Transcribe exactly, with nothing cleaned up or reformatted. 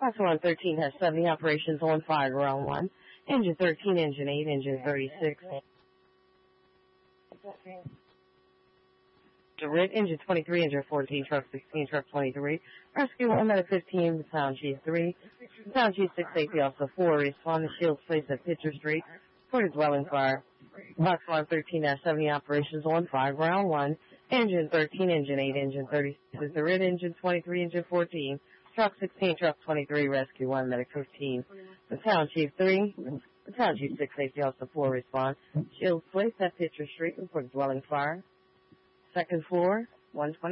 Box one thirteen has seventy operations on fire, ground one. Engine thirteen, engine eight, engine thirty-six. Red, engine twenty-three, engine fourteen, truck sixteen, truck twenty-three. Rescue one, medic fifteen, battalion chief three. Battalion chief six, safety officer four. Respond to Shields place at Pitcher Street for the dwelling fire. Box one thirteen has seventy operations on fire, ground one. Engine thirteen, engine eight, engine thirty-six. The red, engine twenty-three, engine fourteen. Truck sixteen, truck twenty-three, rescue one, medic fifteen. Battalion chief three. Battalion chief six, safety officer four. Respond. Shields place at Pitcher Street for the dwelling fire. Second floor, one twenty.